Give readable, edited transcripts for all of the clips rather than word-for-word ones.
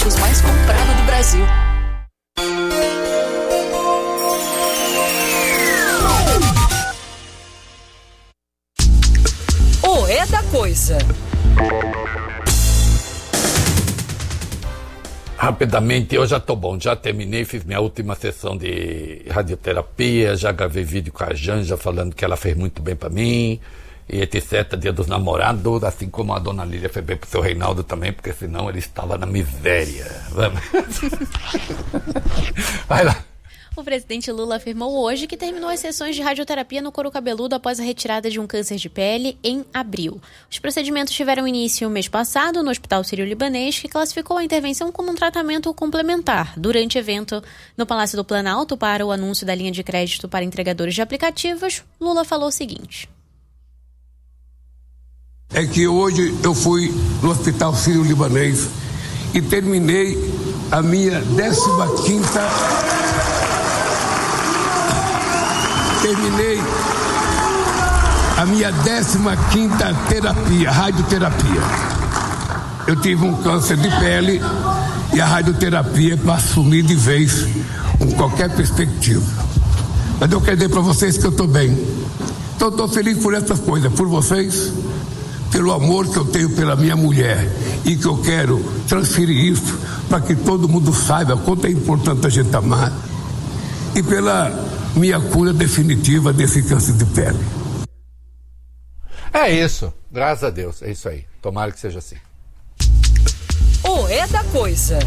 ônibus mais comprado do Brasil. O É da Coisa. Rapidamente, eu já tô bom, já terminei, fiz minha última sessão de radioterapia, já gravei vídeo com a Janja falando que ela fez muito bem pra mim, e etc, Dia dos Namorados, assim como a dona Lília fez bem pro seu Reinaldo também, porque senão ele estava na miséria. Vamos. Vai lá. O presidente Lula afirmou hoje que terminou as sessões de radioterapia no couro cabeludo após a retirada de um câncer de pele em abril. Os procedimentos tiveram início mês passado no Hospital Sírio-Libanês, que classificou a intervenção como um tratamento complementar. Durante evento no Palácio do Planalto para o anúncio da linha de crédito para entregadores de aplicativos, Lula falou o seguinte. É que hoje eu fui no Hospital Sírio-Libanês e terminei a minha 15ª... Terminei a minha 15ª terapia, radioterapia. Eu tive um câncer de pele e a radioterapia é para assumir de vez com qualquer perspectiva. Mas eu quero dizer para vocês que eu estou bem. Então estou feliz por essas coisas, por vocês, pelo amor que eu tenho pela minha mulher e que eu quero transferir isso para que todo mundo saiba quanto é importante a gente amar e pela minha cura definitiva desse câncer de pele. É isso, graças a Deus, é isso aí. Tomara que seja assim. O É da Coisa.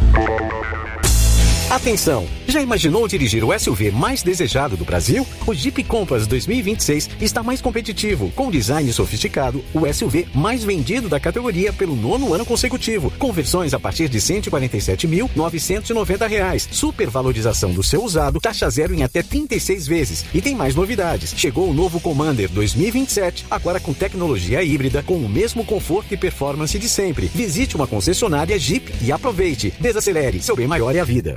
Atenção! Já imaginou dirigir o SUV mais desejado do Brasil? O Jeep Compass 2026 está mais competitivo, com design sofisticado, o SUV mais vendido da categoria pelo 9º ano consecutivo, com versões a partir de R$ 147.990, supervalorização do seu usado, taxa zero em até 36 vezes. E tem mais novidades. Chegou o novo Commander 2027, agora com tecnologia híbrida, com o mesmo conforto e performance de sempre. Visite uma concessionária Jeep e aproveite. Desacelere, seu bem maior é a vida.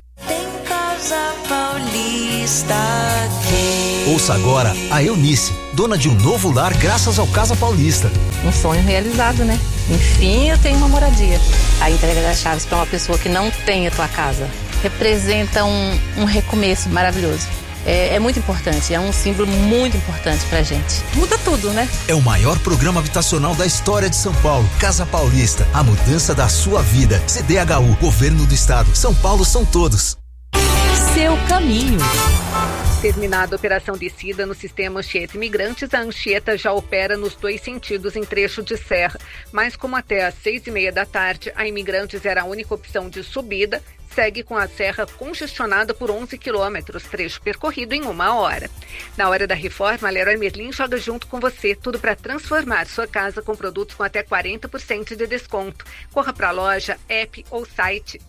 Paulista aqui. Ouça agora a Eunice, dona de um novo lar graças ao Casa Paulista. Um sonho realizado, né? Enfim, eu tenho uma moradia. A entrega das chaves para uma pessoa que não tem a tua casa representa um recomeço maravilhoso. É muito importante, é um símbolo muito importante pra gente. Muda tudo, né? É o maior programa habitacional da história de São Paulo. Casa Paulista, a mudança da sua vida. CDHU, Governo do Estado. São Paulo são todos. Seu caminho. Terminada a operação descida no sistema Anchieta Imigrantes, a Anchieta já opera nos 2 sentidos em trecho de serra. Mas como até às 6h30 da tarde a Imigrantes era a única opção de subida, segue com a serra congestionada por 11 quilômetros, trecho percorrido em 1 hora. Na hora da reforma, a Leroy Merlin joga junto com você tudo para transformar sua casa com produtos com até 40% de desconto. Corra para a loja, app ou site.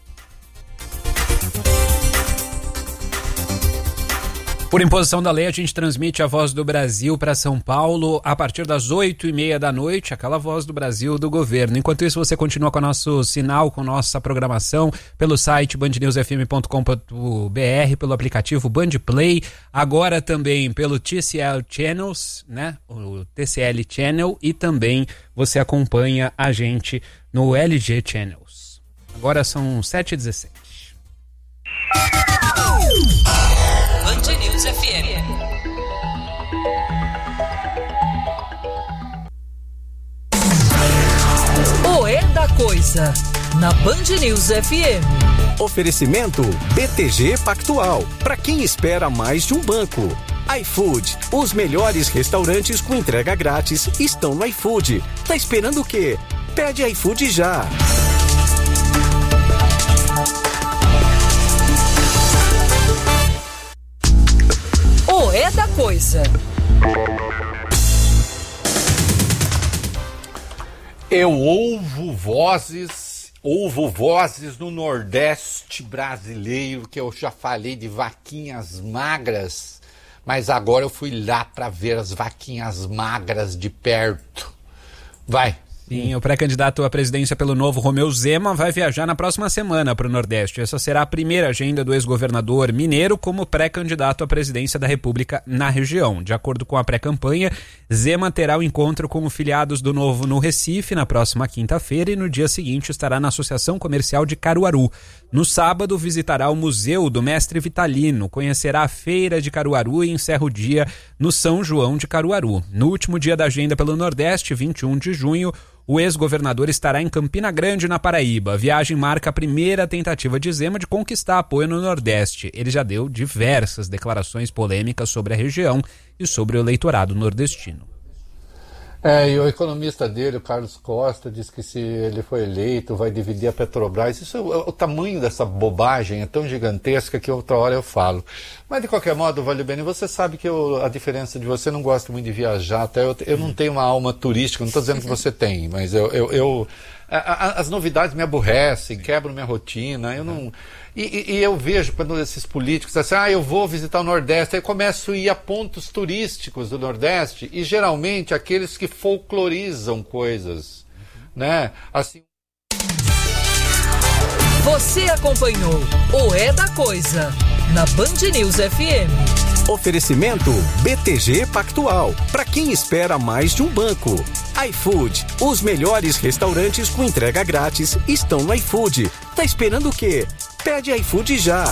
Por imposição da lei, a gente transmite a Voz do Brasil para São Paulo a partir das 8h30 da noite, aquela Voz do Brasil do governo. Enquanto isso, você continua com o nosso sinal, com nossa programação pelo site bandnewsfm.com.br, pelo aplicativo Band Play, agora também pelo TCL Channels, né? O TCL Channel, e também você acompanha a gente no LG Channels. Agora são 7h17. Band News FM. O É da Coisa, na Band News FM. Oferecimento BTG Pactual, para quem espera mais de um banco. iFood, os melhores restaurantes com entrega grátis estão no iFood. Tá esperando o quê? Pede iFood já. O É da Coisa. Eu ouvo vozes no Nordeste brasileiro, que eu já falei de vaquinhas magras, mas agora eu fui lá para ver as vaquinhas magras de perto. Vai, Sim, o pré-candidato à presidência pelo Novo, Romeu Zema, vai viajar na próxima semana para o Nordeste. Essa será a primeira agenda do ex-governador mineiro como pré-candidato à presidência da República na região. De acordo com a pré-campanha, Zema terá o encontro com filiados do Novo no Recife na próxima quinta-feira e no dia seguinte estará na Associação Comercial de Caruaru. No sábado, visitará o Museu do Mestre Vitalino, conhecerá a Feira de Caruaru e encerra o dia no São João de Caruaru. No último dia da agenda pelo Nordeste, 21 de junho, o ex-governador estará em Campina Grande, na Paraíba. A viagem marca a primeira tentativa de Zema de conquistar apoio no Nordeste. Ele já deu diversas declarações polêmicas sobre a região e sobre o eleitorado nordestino. E o economista dele, o Carlos Costa, diz que se ele for eleito vai dividir a Petrobras. Isso, o tamanho dessa bobagem é tão gigantesca que outra hora eu falo. Mas de qualquer modo, Vale Bene, você sabe que a diferença de você, não gosto muito de viajar, até eu não tenho uma alma turística, não estou dizendo que você tem, mas as novidades me aborrecem, quebram minha rotina, eu não... E eu vejo quando esses políticos dizem assim, eu vou visitar o Nordeste, aí começo a ir a pontos turísticos do Nordeste, e geralmente aqueles que folclorizam coisas, né? Assim... Você acompanhou o É da Coisa na Band News FM. Oferecimento BTG Pactual. Para quem espera mais de um banco. iFood. Os melhores restaurantes com entrega grátis estão no iFood. Tá esperando o quê? Pede iFood já.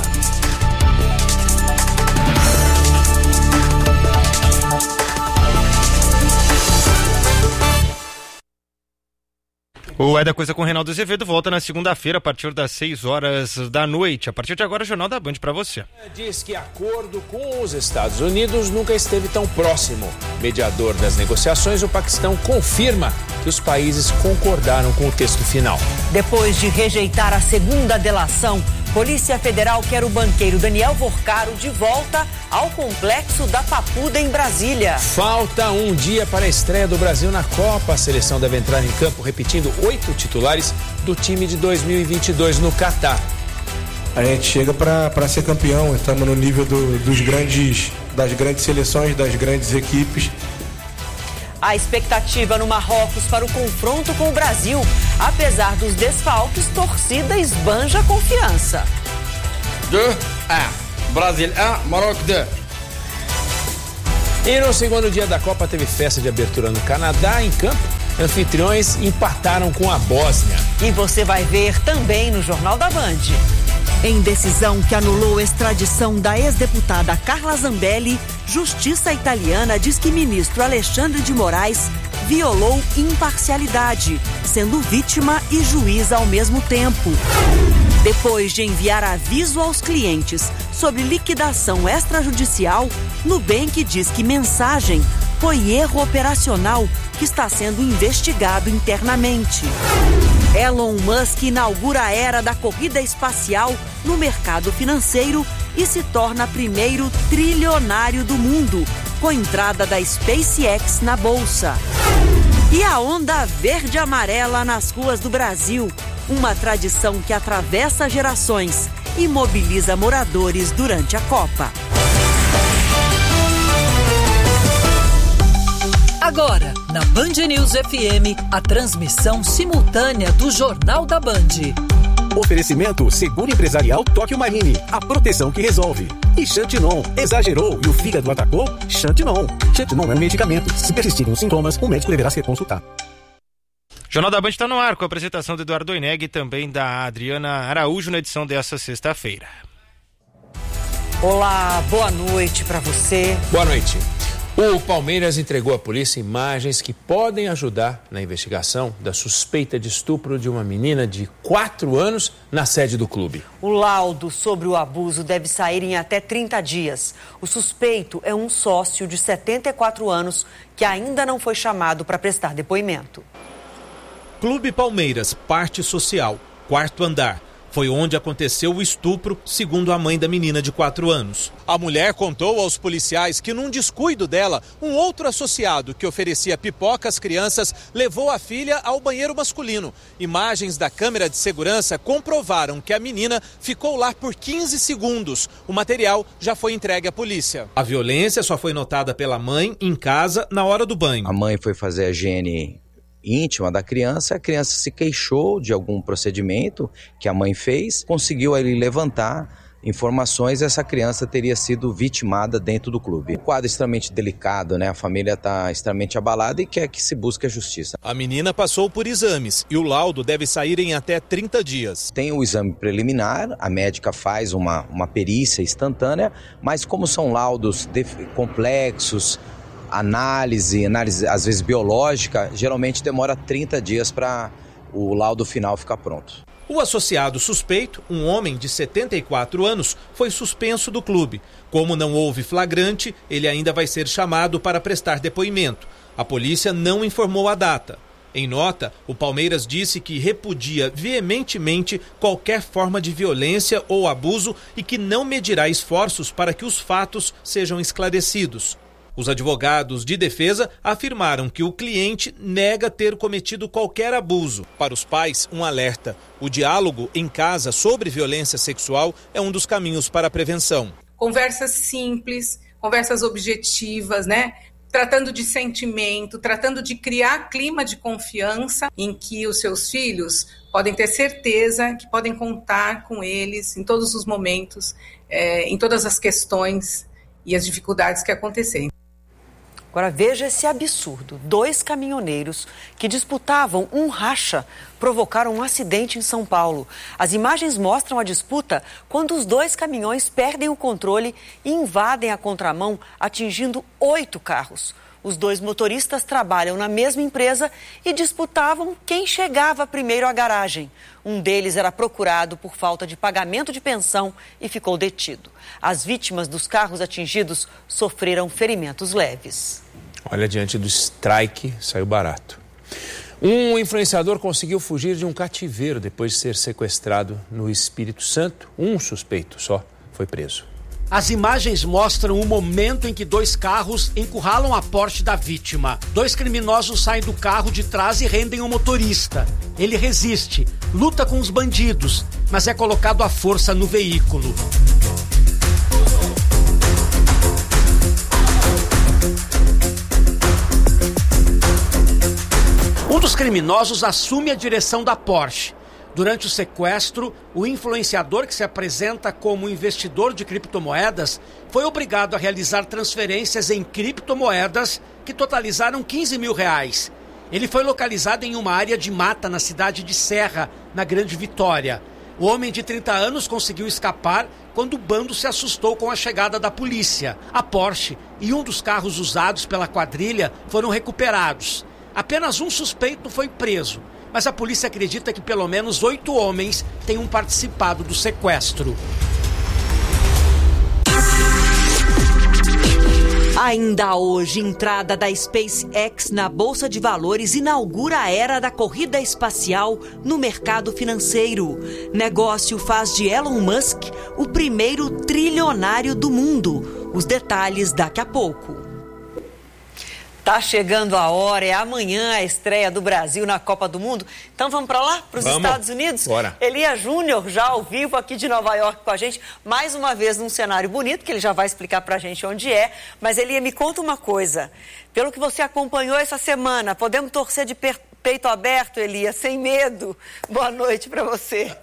O É da Coisa com Reinaldo Azevedo volta na segunda-feira a partir das 6 horas da noite. A partir de agora, o Jornal da Band para você. Diz que acordo com os Estados Unidos nunca esteve tão próximo. Mediador das negociações, o Paquistão confirma que os países concordaram com o texto final. Depois de rejeitar a segunda delação, Polícia Federal quer o banqueiro Daniel Vorcaro de volta ao complexo da Papuda em Brasília. Falta um dia para a estreia do Brasil na Copa. A seleção deve entrar em campo repetindo 8 titulares do time de 2022 no Catar. A gente chega para ser campeão, estamos no nível das grandes seleções, das grandes equipes. A expectativa no Marrocos para o confronto com o Brasil. Apesar dos desfalques, torcida esbanja a confiança. 2-1. Brasil 1, Marrocos 2. E no segundo dia da Copa teve festa de abertura no Canadá. Em campo, anfitriões empataram com a Bósnia. E você vai ver também no Jornal da Band. Em decisão que anulou a extradição da ex-deputada Carla Zambelli, Justiça italiana diz que ministro Alexandre de Moraes violou imparcialidade, sendo vítima e juiz ao mesmo tempo. Depois de enviar aviso aos clientes sobre liquidação extrajudicial, Nubank diz que mensagem foi erro operacional que está sendo investigado internamente. Elon Musk inaugura a era da corrida espacial no mercado financeiro e se torna primeiro trilionário do mundo, com a entrada da SpaceX na bolsa. E a onda verde-amarela nas ruas do Brasil, uma tradição que atravessa gerações e mobiliza moradores durante a Copa. Agora, na Band News FM, a transmissão simultânea do Jornal da Band. Oferecimento Seguro Empresarial Tóquio Marine, a proteção que resolve. E Xantinon, exagerou e o fígado atacou? Xantinon. Xantinon é um medicamento. Se persistirem os sintomas, o médico deverá ser consultado. Jornal da Band está no ar com a apresentação do Eduardo Oineg e também da Adriana Araújo na edição dessa sexta-feira. Olá, boa noite para você. Boa noite. O Palmeiras entregou à polícia imagens que podem ajudar na investigação da suspeita de estupro de uma menina de 4 anos na sede do clube. O laudo sobre o abuso deve sair em até 30 dias. O suspeito é um sócio de 74 anos que ainda não foi chamado para prestar depoimento. Clube Palmeiras, parte social, 4º andar. Foi onde aconteceu o estupro, segundo a mãe da menina de 4 anos. A mulher contou aos policiais que, num descuido dela, um outro associado que oferecia pipoca às crianças levou a filha ao banheiro masculino. Imagens da câmera de segurança comprovaram que a menina ficou lá por 15 segundos. O material já foi entregue à polícia. A violência só foi notada pela mãe em casa na hora do banho. A mãe foi fazer a higiene íntima da criança, a criança se queixou de algum procedimento que a mãe fez, conseguiu ali levantar informações, essa criança teria sido vitimada dentro do clube. Um quadro extremamente delicado, né? A família está extremamente abalada e quer que se busque a justiça. A menina passou por exames e o laudo deve sair em até 30 dias. Tem o exame preliminar, a médica faz uma perícia instantânea, mas como são laudos complexos, análise às vezes biológica, geralmente demora 30 dias para o laudo final ficar pronto. O associado suspeito, um homem de 74 anos, foi suspenso do clube. Como não houve flagrante, ele ainda vai ser chamado para prestar depoimento. A polícia não informou a data. Em nota, o Palmeiras disse que repudia veementemente qualquer forma de violência ou abuso e que não medirá esforços para que os fatos sejam esclarecidos. Os advogados de defesa afirmaram que o cliente nega ter cometido qualquer abuso. Para os pais, um alerta. O diálogo em casa sobre violência sexual é um dos caminhos para a prevenção. Conversas simples, conversas objetivas, né? Tratando de sentimento, tratando de criar clima de confiança em que os seus filhos podem ter certeza que podem contar com eles em todos os momentos, em todas as questões e as dificuldades que acontecerem. Agora veja esse absurdo. 2 caminhoneiros que disputavam um racha provocaram um acidente em São Paulo. As imagens mostram a disputa quando os 2 caminhões perdem o controle e invadem a contramão, atingindo 8 carros. Os 2 motoristas trabalham na mesma empresa e disputavam quem chegava primeiro à garagem. Um deles era procurado por falta de pagamento de pensão e ficou detido. As vítimas dos carros atingidos sofreram ferimentos leves. Olha, diante do strike, saiu barato. Um influenciador conseguiu fugir de um cativeiro depois de ser sequestrado no Espírito Santo. Um suspeito só foi preso. As imagens mostram o momento em que 2 carros encurralam a Porsche da vítima. 2 criminosos saem do carro de trás e rendem o motorista. Ele resiste, luta com os bandidos, mas é colocado à força no veículo. Um dos criminosos assume a direção da Porsche. Durante o sequestro, o influenciador, que se apresenta como investidor de criptomoedas, foi obrigado a realizar transferências em criptomoedas que totalizaram R$15 mil. Ele foi localizado em uma área de mata na cidade de Serra, na Grande Vitória. O homem de 30 anos conseguiu escapar quando o bando se assustou com a chegada da polícia. A Porsche e um dos carros usados pela quadrilha foram recuperados. Apenas um suspeito foi preso, mas a polícia acredita que pelo menos 8 homens tenham participado do sequestro. Ainda hoje, entrada da SpaceX na Bolsa de Valores inaugura a era da corrida espacial no mercado financeiro. Negócio faz de Elon Musk o primeiro trilionário do mundo. Os detalhes daqui a pouco. Tá chegando a hora, é amanhã a estreia do Brasil na Copa do Mundo. Então vamos para lá, para os Estados Unidos? Bora. Elia Júnior já ao vivo aqui de Nova York com a gente, mais uma vez num cenário bonito, que ele já vai explicar para a gente onde é. Mas Elia, me conta uma coisa, pelo que você acompanhou essa semana, podemos torcer de peito aberto, Elia, sem medo? Boa noite para você.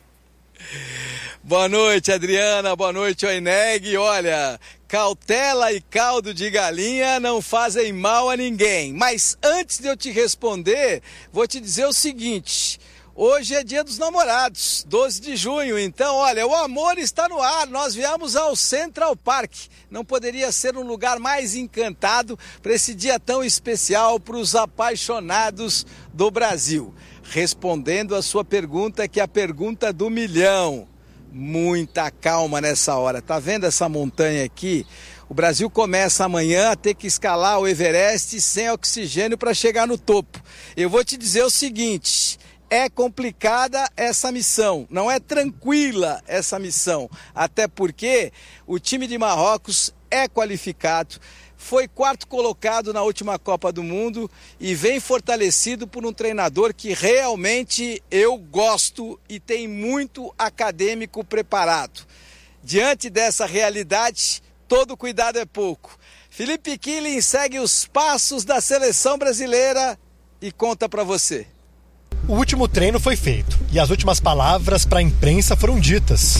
Boa noite, Adriana. Boa noite, Oineg. Olha, cautela e caldo de galinha não fazem mal a ninguém. Mas antes de eu te responder, vou te dizer o seguinte. Hoje é dia dos namorados, 12 de junho. Então, olha, o amor está no ar. Nós viemos ao Central Park. Não poderia ser um lugar mais encantado para esse dia tão especial para os apaixonados do Brasil. Respondendo a sua pergunta, que é a pergunta do milhão. Muita calma nessa hora. Tá vendo essa montanha aqui? O Brasil começa amanhã a ter que escalar o Everest sem oxigênio para chegar no topo. Eu vou te dizer o seguinte, é complicada essa missão, não é tranquila essa missão, até porque o time de Marrocos é qualificado, foi 4º colocado na última Copa do Mundo e vem fortalecido por um treinador que realmente eu gosto e tem muito acadêmico preparado. Diante dessa realidade, todo cuidado é pouco. Felipe Killing segue os passos da seleção brasileira e conta pra você. O último treino foi feito e as últimas palavras para a imprensa foram ditas.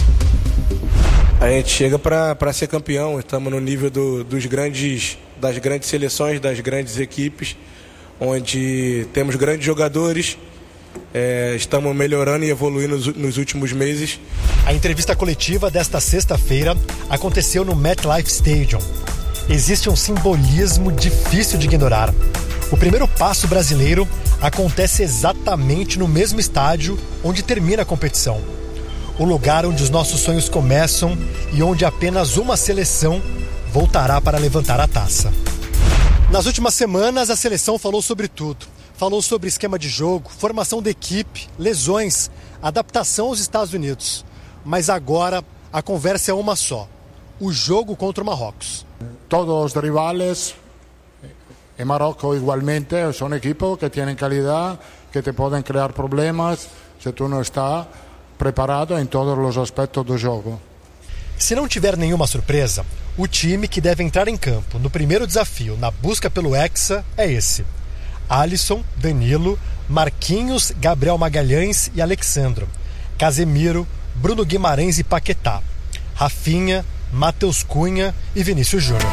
A gente chega para ser campeão, estamos no nível das grandes seleções, das grandes equipes, onde temos grandes jogadores, estamos melhorando e evoluindo nos últimos meses. A entrevista coletiva desta sexta-feira aconteceu no MetLife Stadium. Existe um simbolismo difícil de ignorar. O primeiro passo brasileiro acontece exatamente no mesmo estádio onde termina a competição. O lugar onde os nossos sonhos começam e onde apenas uma seleção voltará para levantar a taça. Nas últimas semanas, a seleção falou sobre tudo. Falou sobre esquema de jogo, formação da equipe, lesões, adaptação aos Estados Unidos. Mas agora a conversa é uma só: o jogo contra o Marrocos. Todos os rivales, en Marruecos igualmente, son equipos que tienen calidad, que te pueden crear problemas se tú no estás preparado em todos os aspectos do jogo. Se não tiver nenhuma surpresa, o time que deve entrar em campo no primeiro desafio na busca pelo Hexa é esse: Alisson, Danilo, Marquinhos, Gabriel Magalhães e Alexandro, Casemiro, Bruno Guimarães e Paquetá, Rafinha, Matheus Cunha e Vinícius Júnior.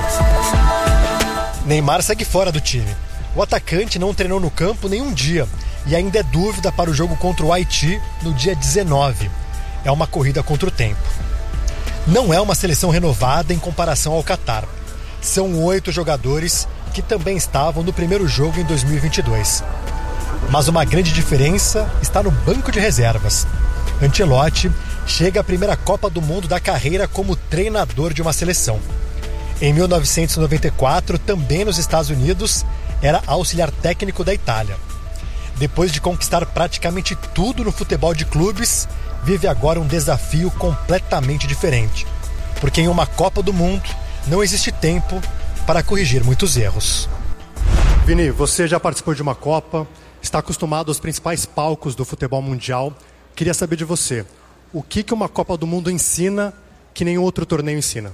Neymar segue fora do time. O atacante não treinou no campo nenhum dia e ainda é dúvida para o jogo contra o Haiti no dia 19. É uma corrida contra o tempo. Não é uma seleção renovada em comparação ao Catar. São 8 jogadores que também estavam no primeiro jogo em 2022. Mas uma grande diferença está no banco de reservas. Ancelotti chega à primeira Copa do Mundo da carreira como treinador de uma seleção. Em 1994, também nos Estados Unidos, era auxiliar técnico da Itália. Depois de conquistar praticamente tudo no futebol de clubes, vive agora um desafio completamente diferente. Porque em uma Copa do Mundo não existe tempo para corrigir muitos erros. Vini, você já participou de uma Copa, está acostumado aos principais palcos do futebol mundial. Queria saber de você, o que uma Copa do Mundo ensina que nenhum outro torneio ensina?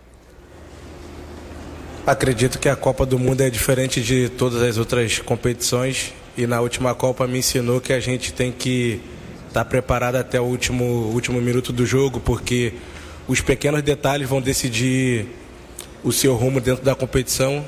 Acredito que a Copa do Mundo é diferente de todas as outras competições e na última Copa me ensinou que a gente tem que estar preparado até o último minuto do jogo, porque os pequenos detalhes vão decidir o seu rumo dentro da competição.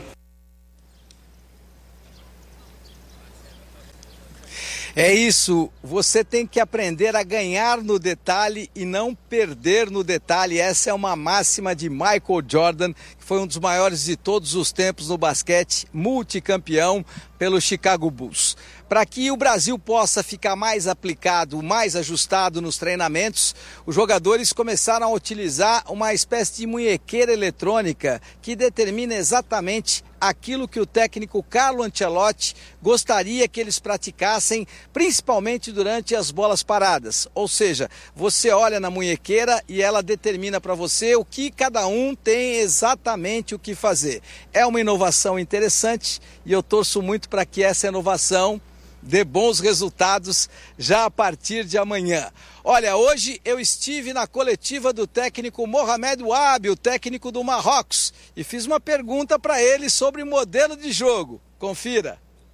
É isso, você tem que aprender a ganhar no detalhe e não perder no detalhe. Essa é uma máxima de Michael Jordan, que foi um dos maiores de todos os tempos no basquete, multicampeão pelo Chicago Bulls. Para que o Brasil possa ficar mais aplicado, mais ajustado nos treinamentos, os jogadores começaram a utilizar uma espécie de munhequeira eletrônica que determina exatamente aquilo que o técnico Carlo Ancelotti gostaria que eles praticassem, principalmente durante as bolas paradas. Ou seja, você olha na munhequeira e ela determina para você o que cada um tem exatamente o que fazer. É uma inovação interessante e eu torço muito para que essa inovação dê bons resultados já a partir de amanhã. Olha, hoje eu estive na coletiva do técnico Mohamed Wabi, o técnico do Marrocos, e fiz uma pergunta para ele sobre modelo de jogo. Confira.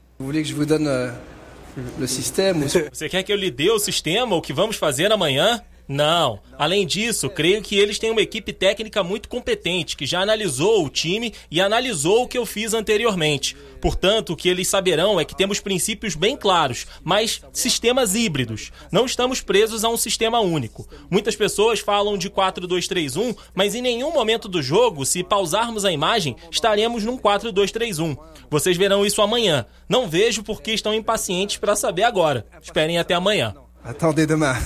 Você quer que eu lhe dê o sistema, o que vamos fazer amanhã? Não. Além disso, creio que eles têm uma equipe técnica muito competente, que já analisou o time e analisou o que eu fiz anteriormente. Portanto, o que eles saberão é que temos princípios bem claros, mas sistemas híbridos. Não estamos presos a um sistema único. Muitas pessoas falam de 4-2-3-1, mas em nenhum momento do jogo, se pausarmos a imagem, estaremos num 4-2-3-1. Vocês verão isso amanhã. Não vejo por que estão impacientes para saber agora. Esperem até amanhã. Attendez demain.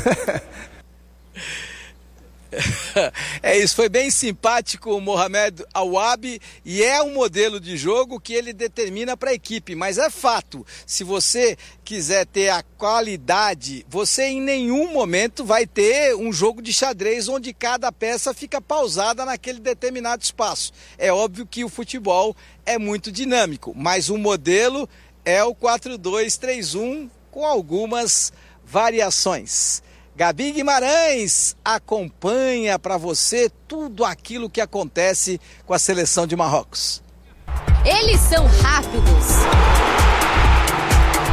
É isso, foi bem simpático o Mohamed Wabi e é um modelo de jogo que ele determina para a equipe, mas é fato, se você quiser ter a qualidade, você em nenhum momento vai ter um jogo de xadrez onde cada peça fica pausada naquele determinado espaço. É óbvio que o futebol é muito dinâmico, mas o modelo é o 4-2-3-1 com algumas variações. Gabi Guimarães acompanha para você tudo aquilo que acontece com a seleção de Marrocos. Eles são rápidos.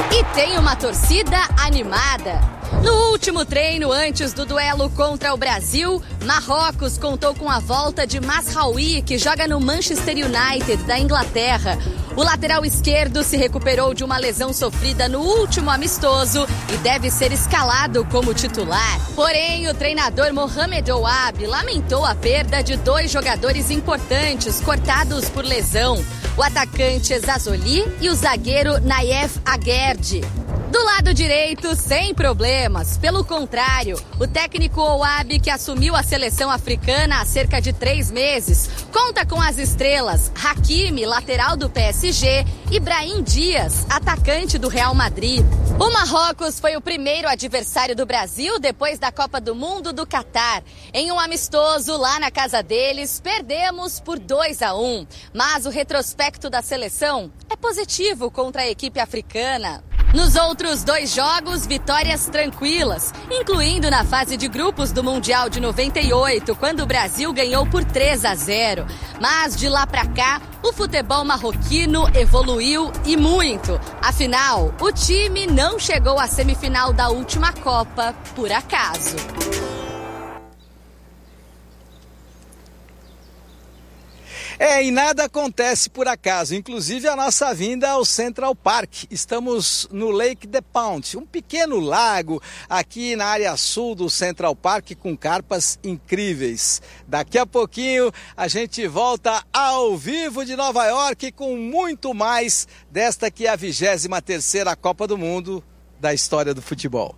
E tem uma torcida animada. No último treino antes do duelo contra o Brasil, Marrocos contou com a volta de Mazraoui, que joga no Manchester United da Inglaterra. O lateral esquerdo se recuperou de uma lesão sofrida no último amistoso e deve ser escalado como titular. Porém, o treinador Mohamed Ouab lamentou a perda de 2 jogadores importantes cortados por lesão: o atacante Zazoli e o zagueiro Nayef Aguerd. Do lado direito, sem problemas. Pelo contrário, o técnico Ouab, que assumiu a seleção africana há cerca de 3 meses, conta com as estrelas Hakimi, lateral do PSG, e Brahim Dias, atacante do Real Madrid. O Marrocos foi o primeiro adversário do Brasil depois da Copa do Mundo do Catar. Em um amistoso lá na casa deles, perdemos por 2-1. Mas o retrospecto da seleção é positivo contra a equipe africana. Nos outros 2 jogos, vitórias tranquilas, incluindo na fase de grupos do Mundial de 98, quando o Brasil ganhou por 3-0. Mas de lá pra cá, o futebol marroquino evoluiu e muito. Afinal, o time não chegou à semifinal da última Copa por acaso. E nada acontece por acaso, inclusive a nossa vinda ao Central Park. Estamos no Lake de Pound, um pequeno lago aqui na área sul do Central Park com carpas incríveis. Daqui a pouquinho a gente volta ao vivo de Nova York com muito mais desta que é a 23ª Copa do Mundo da história do futebol.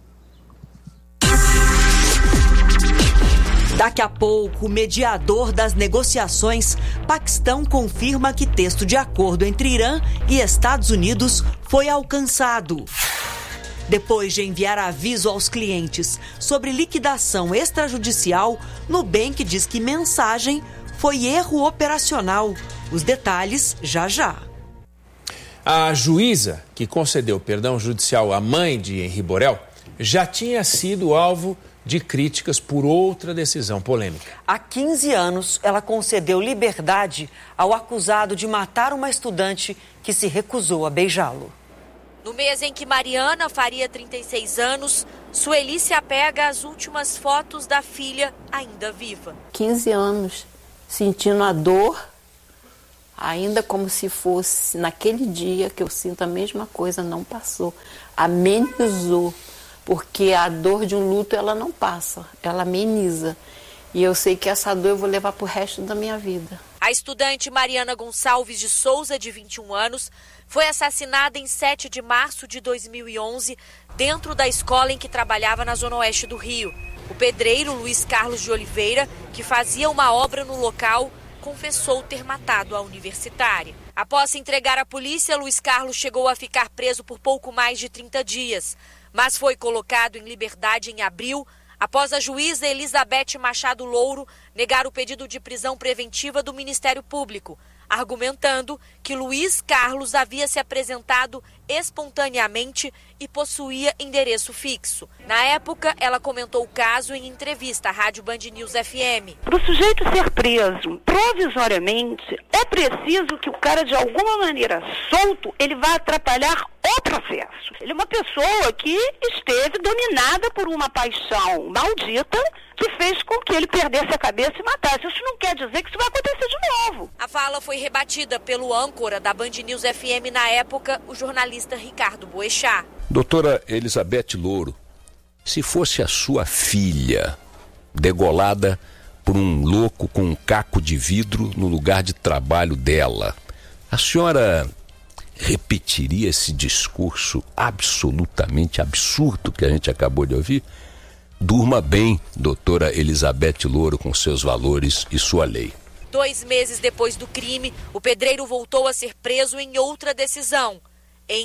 Daqui a pouco, o mediador das negociações, Paquistão, confirma que texto de acordo entre Irã e Estados Unidos foi alcançado. Depois de enviar aviso aos clientes sobre liquidação extrajudicial, Nubank diz que mensagem foi erro operacional. Os detalhes já já. A juíza que concedeu perdão judicial à mãe de Henri Borel já tinha sido alvo de críticas por outra decisão polêmica. Há 15 anos, ela concedeu liberdade ao acusado de matar uma estudante que se recusou a beijá-lo. No mês em que Mariana faria 36 anos, Sueli se apega às últimas fotos da filha ainda viva. 15 anos, sentindo a dor, ainda como se fosse naquele dia que eu sinto a mesma coisa, não passou, amenizou. Porque a dor de um luto, ela não passa, ela ameniza. E eu sei que essa dor eu vou levar pro resto da minha vida. A estudante Mariana Gonçalves de Souza, de 21 anos, foi assassinada em 7 de março de 2011, dentro da escola em que trabalhava na zona oeste do Rio. O pedreiro Luiz Carlos de Oliveira, que fazia uma obra no local, confessou ter matado a universitária. Após se entregar à polícia, Luiz Carlos chegou a ficar preso por pouco mais de 30 dias. Mas foi colocado em liberdade em abril, após a juíza Elizabeth Machado Louro negar o pedido de prisão preventiva do Ministério Público, argumentando que Luiz Carlos havia se apresentado espontaneamente e possuía endereço fixo. Na época, ela comentou o caso em entrevista à Rádio Band News FM. Para o sujeito ser preso provisoriamente, é preciso que o cara, de alguma maneira solto, ele vá atrapalhar o processo. Ele é uma pessoa que esteve dominada por uma paixão maldita que fez com que ele perdesse a cabeça e matasse. Isso não quer dizer que isso vai acontecer de novo. A fala foi rebatida pelo âncora da Band News FM na época, o jornalista Ricardo Boechat. Doutora Elizabeth Louro, se fosse a sua filha degolada por um louco com um caco de vidro no lugar de trabalho dela, a senhora repetiria esse discurso absolutamente absurdo que a gente acabou de ouvir? Durma bem, doutora Elizabeth Louro, com seus valores e sua lei. 2 meses depois do crime, o pedreiro voltou a ser preso em outra decisão. Em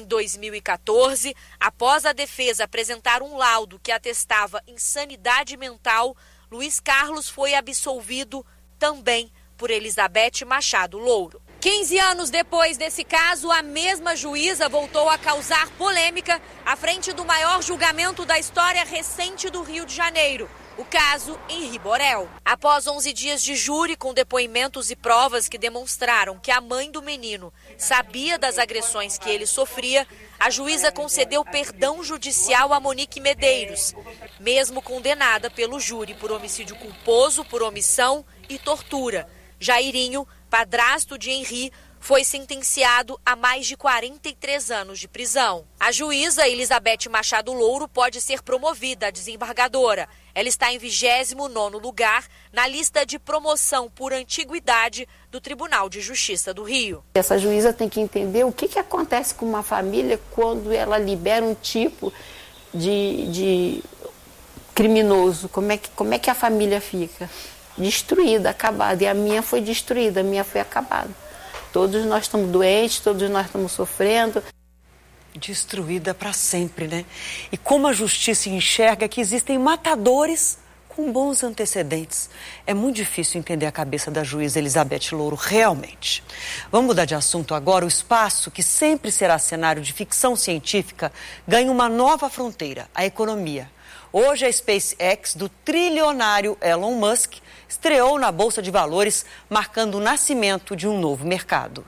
2014, após a defesa apresentar um laudo que atestava insanidade mental, Luiz Carlos foi absolvido também por Elizabeth Machado Louro. 15 anos depois desse caso, a mesma juíza voltou a causar polêmica à frente do maior julgamento da história recente do Rio de Janeiro. O caso Henri Borel. Após 11 dias de júri com depoimentos e provas que demonstraram que a mãe do menino sabia das agressões que ele sofria, a juíza concedeu perdão judicial a Monique Medeiros, mesmo condenada pelo júri por homicídio culposo, por omissão e tortura. Jairinho, padrasto de Henri, foi sentenciado a mais de 43 anos de prisão. A juíza Elizabeth Machado Louro pode ser promovida a desembargadora. Ela está em 29º lugar na lista de promoção por antiguidade do Tribunal de Justiça do Rio. Essa juíza tem que entender o que acontece com uma família quando ela libera um tipo de criminoso. Como é que a família fica? Destruída, acabada. E a minha foi destruída, a minha foi acabada. Todos nós estamos doentes, todos nós estamos sofrendo. Destruída para sempre, né? E como a justiça enxerga que existem matadores com bons antecedentes. É muito difícil entender a cabeça da juíza Elizabeth Louro, realmente. Vamos mudar de assunto agora. O espaço, que sempre será cenário de ficção científica, ganha uma nova fronteira, a economia. Hoje, a SpaceX do trilionário Elon Musk estreou na Bolsa de Valores, marcando o nascimento de um novo mercado.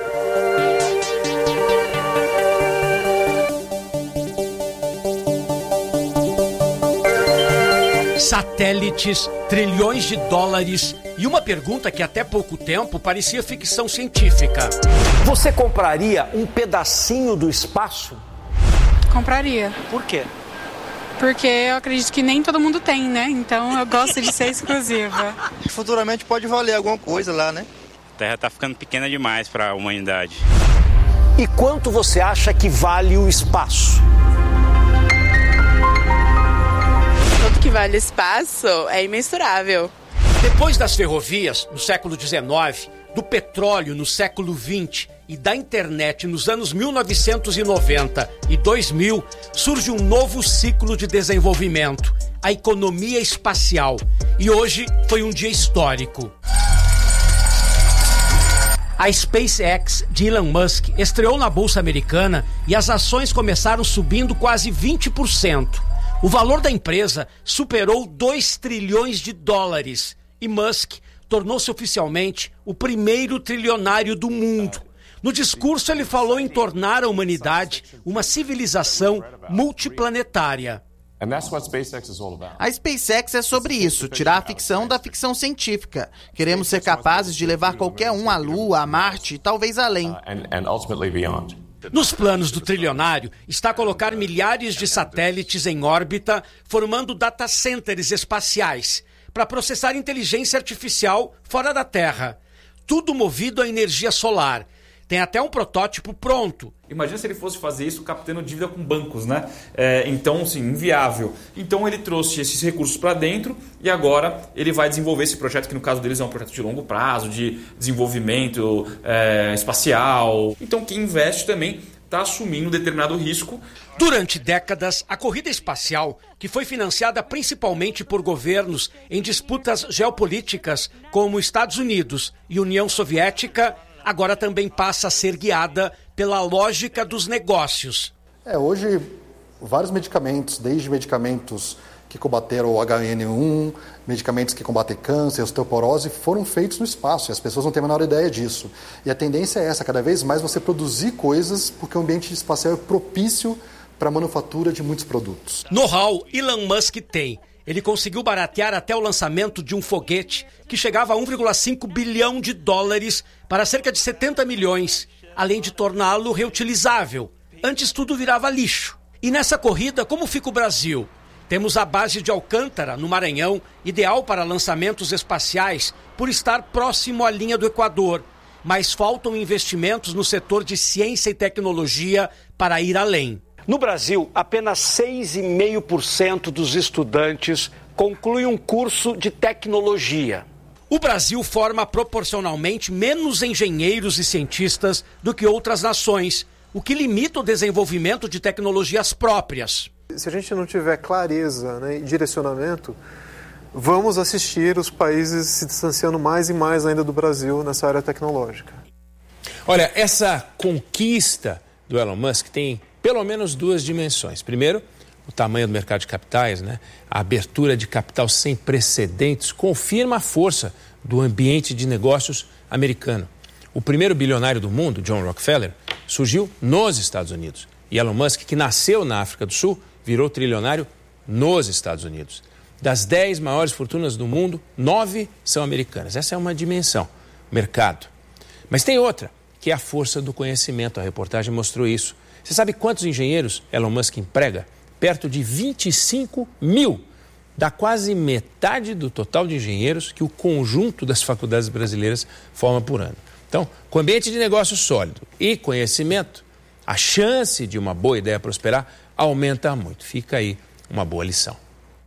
Satélites, trilhões de dólares e uma pergunta que até pouco tempo parecia ficção científica. Você compraria um pedacinho do espaço? Compraria. Por quê? Porque eu acredito que nem todo mundo tem, né? Então eu gosto de ser exclusiva. Futuramente pode valer alguma coisa lá, né? A Terra tá ficando pequena demais para a humanidade. E quanto você acha que vale o espaço? Quanto que vale o espaço é imensurável. Depois das ferrovias, no século XIX, do petróleo no século XX e da internet nos anos 1990 e 2000, surge um novo ciclo de desenvolvimento, a economia espacial. E hoje foi um dia histórico. A SpaceX de Elon Musk estreou na Bolsa Americana e as ações começaram subindo quase 20%. O valor da empresa superou 2 trilhões de dólares e Musk tornou-se oficialmente o primeiro trilionário do mundo. No discurso, ele falou em tornar a humanidade uma civilização multiplanetária. A SpaceX é sobre isso, tirar a ficção da ficção científica. Queremos ser capazes de levar qualquer um à Lua, a Marte e talvez além. Nos planos do trilionário está colocar milhares de satélites em órbita, formando data centers espaciais, para processar inteligência artificial fora da Terra. Tudo movido a energia solar. Tem até um protótipo pronto. Imagina se ele fosse fazer isso captando dívida com bancos, né? Então, sim, inviável. Então ele trouxe esses recursos para dentro e agora ele vai desenvolver esse projeto, que no caso deles é um projeto de longo prazo, de desenvolvimento espacial. Então quem investe também está assumindo determinado risco. Durante décadas, a corrida espacial, que foi financiada principalmente por governos em disputas geopolíticas como Estados Unidos e União Soviética, agora também passa a ser guiada pela lógica dos negócios. Hoje, vários medicamentos, desde medicamentos que combateram o HN1, medicamentos que combatem câncer, osteoporose, foram feitos no espaço e as pessoas não têm a menor ideia disso. E a tendência é essa, cada vez mais você produzir coisas, porque o ambiente espacial é propício para a manufatura de muitos produtos. Know-how Elon Musk tem. Ele conseguiu baratear até o lançamento de um foguete que chegava a 1,5 bilhão de dólares para cerca de 70 milhões, além de torná-lo reutilizável. Antes tudo virava lixo. E nessa corrida, como fica o Brasil? Temos a base de Alcântara, no Maranhão, ideal para lançamentos espaciais por estar próximo à linha do Equador. Mas faltam investimentos no setor de ciência e tecnologia para ir além. No Brasil, apenas 6,5% dos estudantes concluem um curso de tecnologia. O Brasil forma proporcionalmente menos engenheiros e cientistas do que outras nações, o que limita o desenvolvimento de tecnologias próprias. Se a gente não tiver clareza, e direcionamento, vamos assistir os países se distanciando mais e mais ainda do Brasil nessa área tecnológica. Olha, essa conquista do Elon Musk tem pelo menos duas dimensões. Primeiro, o tamanho do mercado de capitais, né? A abertura de capital sem precedentes confirma a força do ambiente de negócios americano. O primeiro bilionário do mundo, John Rockefeller, surgiu nos Estados Unidos. E Elon Musk, que nasceu na África do Sul, virou trilionário nos Estados Unidos. Das 10 maiores fortunas do mundo, 9 são americanas. Essa é uma dimensão, mercado. Mas tem outra, que é a força do conhecimento. A reportagem mostrou isso. Você sabe quantos engenheiros Elon Musk emprega? Perto de 25 mil. Dá quase metade do total de engenheiros que o conjunto das faculdades brasileiras forma por ano. Então, com ambiente de negócio sólido e conhecimento, a chance de uma boa ideia prosperar aumenta muito. Fica aí uma boa lição.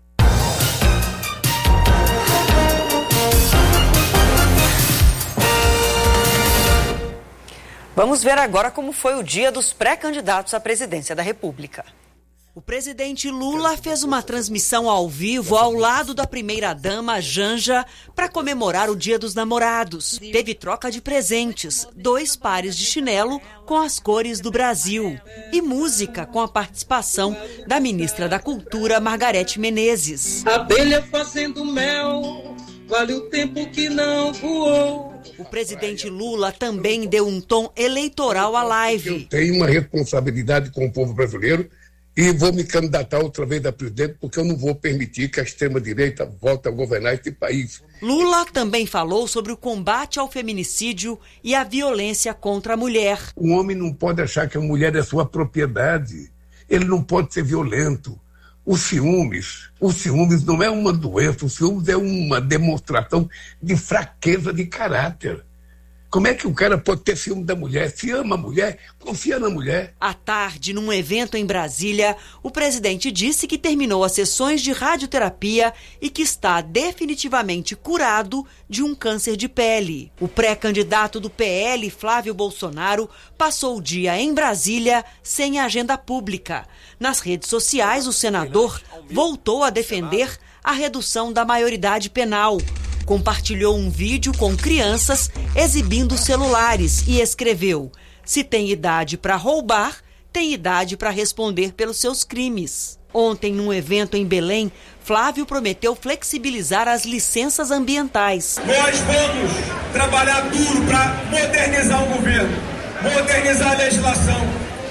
Vamos ver agora como foi o dia dos pré-candidatos à presidência da República. O presidente Lula fez uma transmissão ao vivo ao lado da primeira-dama Janja para comemorar o Dia dos Namorados. Teve troca de presentes, 2 pares de chinelo com as cores do Brasil e música com a participação da ministra da Cultura, Margarete Menezes. Abelha fazendo mel, vale o tempo que não voou. O presidente Lula também deu um tom eleitoral à live. Eu tenho uma responsabilidade com o povo brasileiro e vou me candidatar outra vez a presidente porque eu não vou permitir que a extrema-direita volte a governar este país. Lula também falou sobre o combate ao feminicídio e à violência contra a mulher. O homem não pode achar que a mulher é sua propriedade. Ele não pode ser violento. Os ciúmes não é uma doença, o ciúmes é uma demonstração de fraqueza de caráter. Como é que o cara pode ter ciúme da mulher? Se ama a mulher, confia na mulher. À tarde, num evento em Brasília, o presidente disse que terminou as sessões de radioterapia e que está definitivamente curado de um câncer de pele. O pré-candidato do PL, Flávio Bolsonaro, passou o dia em Brasília sem agenda pública. Nas redes sociais, o senador voltou a defender a redução da maioridade penal. Compartilhou um vídeo com crianças exibindo celulares e escreveu: se tem idade para roubar, tem idade para responder pelos seus crimes. Ontem, num evento em Belém, Flávio prometeu flexibilizar as licenças ambientais. Nós vamos trabalhar duro para modernizar o governo, modernizar a legislação,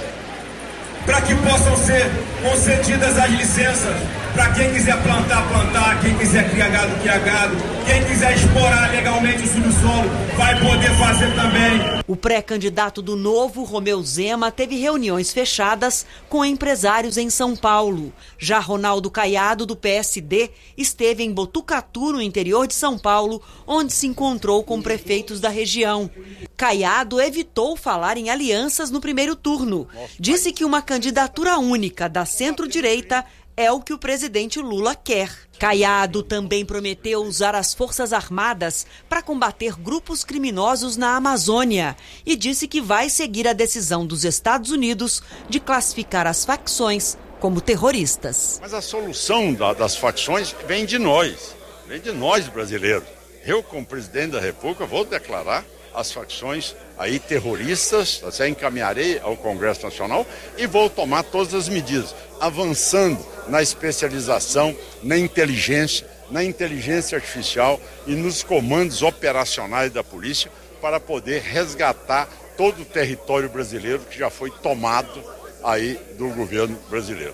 para que possam ser concedidas as licenças para quem quiser plantar, quem quiser criar gado, quem quiser explorar legalmente o subsolo, vai poder fazer também. O pré-candidato do Novo, Romeu Zema, teve reuniões fechadas com empresários em São Paulo. Já Ronaldo Caiado, do PSD, esteve em Botucatu, no interior de São Paulo, onde se encontrou com prefeitos da região. Caiado evitou falar em alianças no primeiro turno. Disse que uma candidatura única da centro-direita é o que o presidente Lula quer. Caiado também prometeu usar as Forças Armadas para combater grupos criminosos na Amazônia e disse que vai seguir a decisão dos Estados Unidos de classificar as facções como terroristas. Mas a solução das facções vem de nós brasileiros. Eu, como presidente da República, vou declarar as facções aí terroristas, encaminharei ao Congresso Nacional e vou tomar todas as medidas, avançando na especialização, na inteligência artificial e nos comandos operacionais da polícia para poder resgatar todo o território brasileiro que já foi tomado aí do governo brasileiro.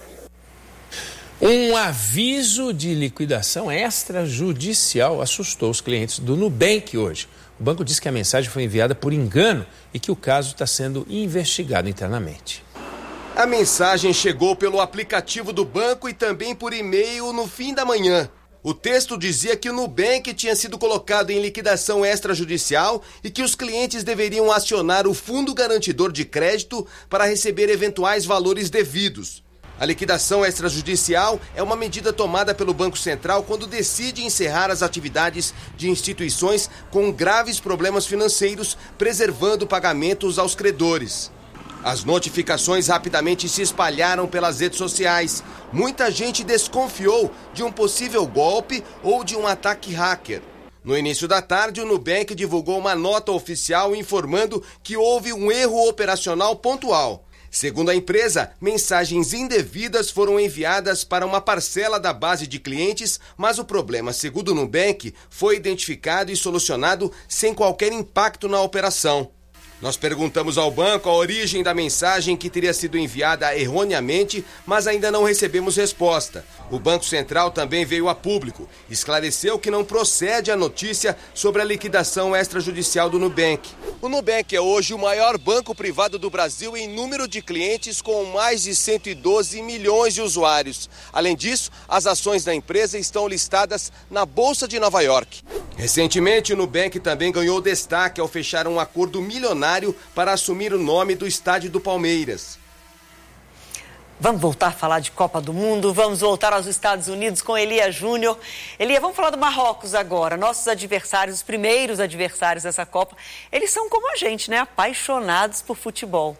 Um aviso de liquidação extrajudicial assustou os clientes do Nubank hoje. O banco disse que a mensagem foi enviada por engano e que o caso está sendo investigado internamente. A mensagem chegou pelo aplicativo do banco e também por e-mail no fim da manhã. O texto dizia que o Nubank tinha sido colocado em liquidação extrajudicial e que os clientes deveriam acionar o Fundo Garantidor de Crédito para receber eventuais valores devidos. A liquidação extrajudicial é uma medida tomada pelo Banco Central quando decide encerrar as atividades de instituições com graves problemas financeiros, preservando pagamentos aos credores. As notificações rapidamente se espalharam pelas redes sociais. Muita gente desconfiou de um possível golpe ou de um ataque hacker. No início da tarde, o Nubank divulgou uma nota oficial informando que houve um erro operacional pontual. Segundo a empresa, mensagens indevidas foram enviadas para uma parcela da base de clientes, mas o problema, segundo o Nubank, foi identificado e solucionado sem qualquer impacto na operação. Nós perguntamos ao banco a origem da mensagem que teria sido enviada erroneamente, mas ainda não recebemos resposta. O Banco Central também veio a público, esclareceu que não procede a notícia sobre a liquidação extrajudicial do Nubank. O Nubank é hoje o maior banco privado do Brasil em número de clientes, com mais de 112 milhões de usuários. Além disso, as ações da empresa estão listadas na Bolsa de Nova York. Recentemente, o Nubank também ganhou destaque ao fechar um acordo milionário para assumir o nome do estádio do Palmeiras. Vamos voltar a falar de Copa do Mundo, vamos voltar aos Estados Unidos com Elia Júnior. Elia, vamos falar do Marrocos agora. Nossos adversários, os primeiros adversários dessa Copa, eles são como a gente, né? Apaixonados por futebol.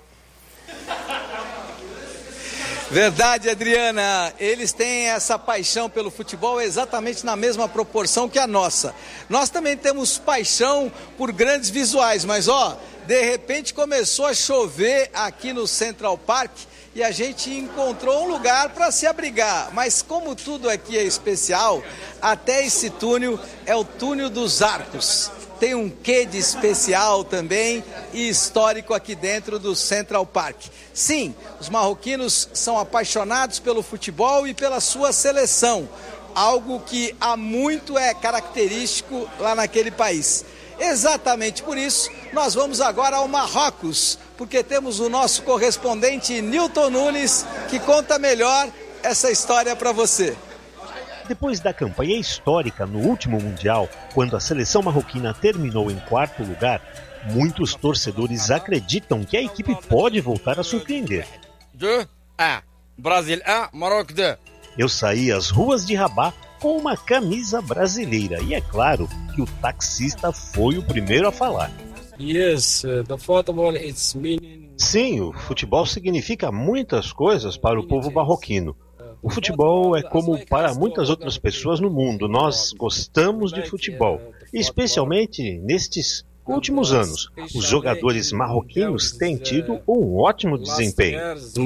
Verdade, Adriana. Eles têm essa paixão pelo futebol exatamente na mesma proporção que a nossa. Nós também temos paixão por grandes visuais, mas de repente começou a chover aqui no Central Park e a gente encontrou um lugar para se abrigar. Mas como tudo aqui é especial, até esse túnel é o túnel dos Arcos. Tem um quê de especial também e histórico aqui dentro do Central Park. Sim, os marroquinos são apaixonados pelo futebol e pela sua seleção, algo que há muito é característico lá naquele país. Exatamente por isso, nós vamos agora ao Marrocos, porque temos o nosso correspondente Nilton Nunes, que conta melhor essa história para você. Depois da campanha histórica no último Mundial, quando a seleção marroquina terminou em 4º lugar, muitos torcedores acreditam que a equipe pode voltar a surpreender. 2-1, Brasil 1, Maroc 2. Eu saí às ruas de Rabat com uma camisa brasileira e é claro que o taxista foi o primeiro a falar. Yes, the football is meaning... Sim, o futebol significa muitas coisas para o povo marroquino. O futebol é como para muitas outras pessoas no mundo. Nós gostamos de futebol, especialmente nestes últimos anos. Os jogadores marroquinos têm tido um ótimo desempenho.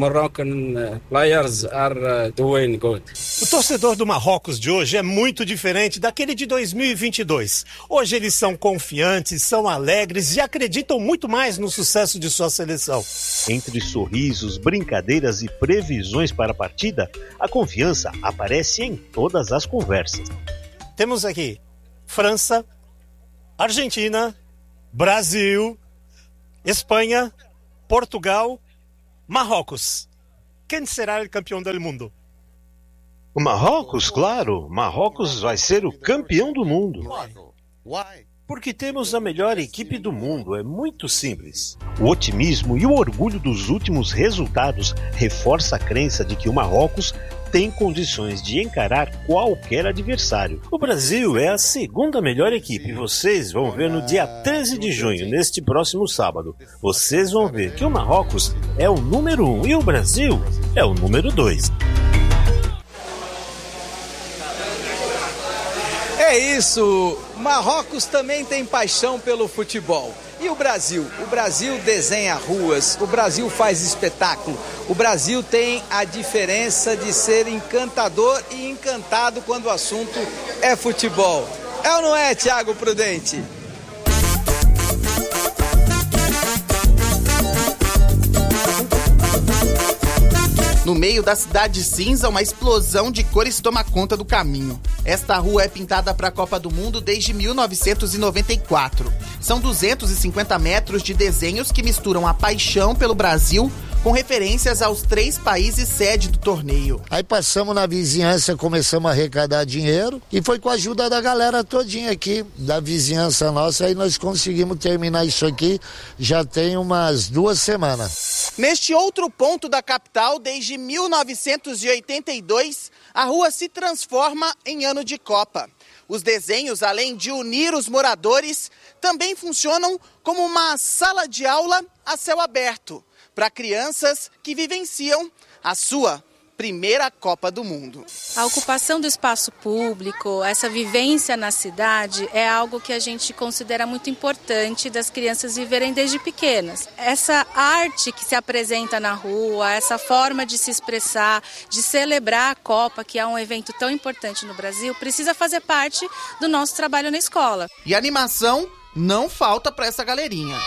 O torcedor do Marrocos de hoje é muito diferente daquele de 2022. Hoje eles são confiantes, são alegres e acreditam muito mais no sucesso de sua seleção. Entre sorrisos, brincadeiras e previsões para a partida, a confiança aparece em todas as conversas. Temos aqui França, Argentina, Brasil, Espanha, Portugal, Marrocos. Quem será o campeão do mundo? O Marrocos, claro. Marrocos vai ser o campeão do mundo. Porque temos a melhor equipe do mundo, é muito simples. O otimismo e o orgulho dos últimos resultados reforça a crença de que o Marrocos tem condições de encarar qualquer adversário. O Brasil é a 2ª melhor equipe. Vocês vão ver no dia 13 de junho, neste próximo sábado. Vocês vão ver que o Marrocos é o número 1 e o Brasil é o número 2. É isso! Marrocos também tem paixão pelo futebol. E o Brasil? O Brasil desenha ruas, o Brasil faz espetáculo. O Brasil tem a diferença de ser encantador e encantado quando o assunto é futebol. É ou não é, Thiago Prudente? No meio da cidade cinza, uma explosão de cores toma conta do caminho. Esta rua é pintada para a Copa do Mundo desde 1994. São 250 metros de desenhos que misturam a paixão pelo Brasil com referências aos 3 países sede do torneio. Aí passamos na vizinhança, começamos a arrecadar dinheiro e foi com a ajuda da galera todinha aqui, da vizinhança nossa, aí nós conseguimos terminar isso aqui já tem umas 2 semanas. Neste outro ponto da capital, desde 1982, a rua se transforma em ano de Copa. Os desenhos, além de unir os moradores, também funcionam como uma sala de aula a céu aberto, para crianças que vivenciam a sua primeira Copa do Mundo. A ocupação do espaço público, essa vivência na cidade é algo que a gente considera muito importante das crianças viverem desde pequenas. Essa arte que se apresenta na rua, essa forma de se expressar, de celebrar a Copa, que é um evento tão importante no Brasil, precisa fazer parte do nosso trabalho na escola. E animação não falta para essa galerinha.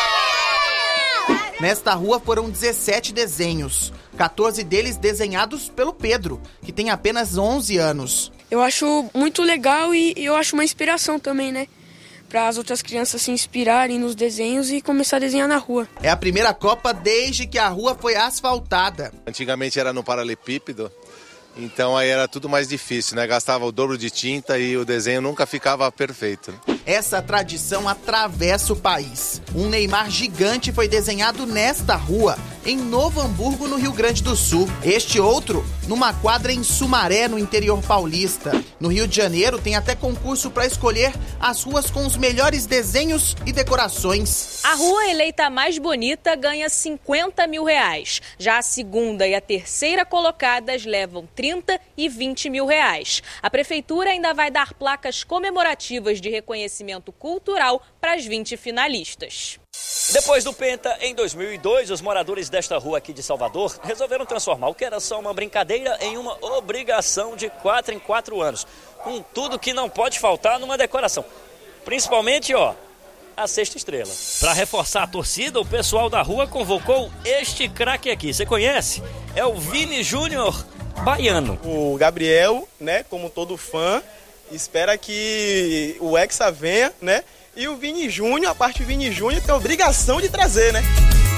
Nesta rua foram 17 desenhos, 14 deles desenhados pelo Pedro, que tem apenas 11 anos. Eu acho muito legal e eu acho uma inspiração também, né? Para as outras crianças se inspirarem nos desenhos e começar a desenhar na rua. É a primeira Copa desde que a rua foi asfaltada. Antigamente era no paralelepípedo, então aí era tudo mais difícil, né? Gastava o dobro de tinta e o desenho nunca ficava perfeito. Essa tradição atravessa o país. Um Neymar gigante foi desenhado nesta rua, em Novo Hamburgo, no Rio Grande do Sul. Este outro, numa quadra em Sumaré, no interior paulista. No Rio de Janeiro, tem até concurso para escolher as ruas com os melhores desenhos e decorações. A rua eleita mais bonita ganha R$50 mil. Já a segunda e a terceira colocadas levam R$30 e R$20 mil. A prefeitura ainda vai dar placas comemorativas de reconhecimento cultural para as 20 finalistas. Depois do Penta, em 2002, os moradores desta rua aqui de Salvador resolveram transformar o que era só uma brincadeira em uma obrigação de 4 em 4 anos, com tudo que não pode faltar numa decoração. Principalmente, a sexta estrela. Para reforçar a torcida, o pessoal da rua convocou este craque aqui. Você conhece? É o Vini Júnior baiano. O Gabriel, né, como todo fã, espera que o Hexa venha, né? E o Vini Júnior, a parte do Vini Júnior tem a obrigação de trazer, né?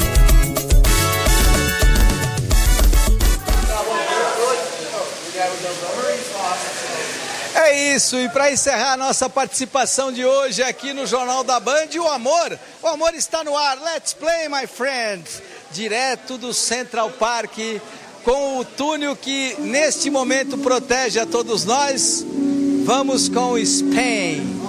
É isso, e para encerrar a nossa participação de hoje aqui no Jornal da Band, o amor está no ar. Let's play, my friend. Direto do Central Park, com o túnel que neste momento protege a todos nós. Vamos com o Spain.